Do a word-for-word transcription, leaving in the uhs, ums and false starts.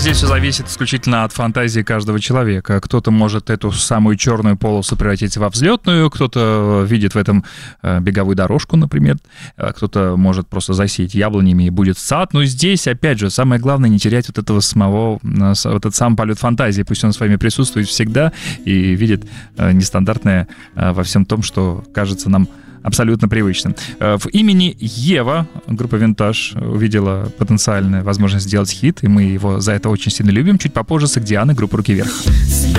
здесь все зависит исключительно от фантазии каждого человека. Кто-то может эту самую черную полосу превратить во взлетную, кто-то видит в этом беговую дорожку, например, кто-то может просто засеять яблонями и будет сад. Но здесь, опять же, самое главное не терять вот этого самого, вот этот сам полет фантазии. Пусть он с вами присутствует всегда и видит нестандартное во всем том, что кажется нам абсолютно привычным. В имени Ева группа «Винтаж» увидела потенциальную возможность сделать хит, и мы его за это очень сильно любим. Чуть попозже «Сагдианы», группа «Руки вверх».